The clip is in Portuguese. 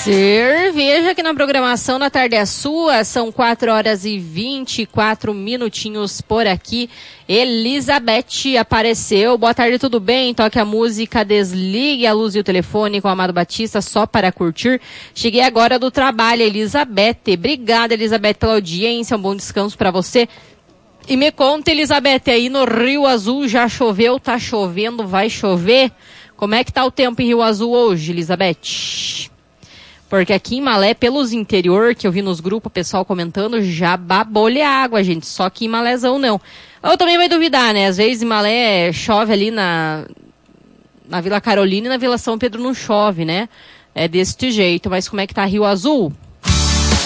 Cerveja aqui na programação da Tarde é Sua, são 4h24 por aqui. Elizabeth apareceu. Boa tarde, tudo bem? Toque a música, desligue a luz e o telefone com o Amado Batista só para curtir. Cheguei agora do trabalho, Elizabeth. Obrigada, Elizabeth, pela audiência, um bom descanso para você. E me conta, Elizabeth, aí no Rio Azul já choveu, tá chovendo, vai chover? Como é que tá o tempo em Rio Azul hoje, Elizabeth? Porque aqui em Malé, pelos interior, que eu vi nos grupos, o pessoal comentando, já babolha água, gente. Só que em Malézão não. Eu também vai duvidar, né? Às vezes em Malé chove ali na Vila Carolina e na Vila São Pedro não chove, né? É desse jeito. Mas como é que tá Rio Azul?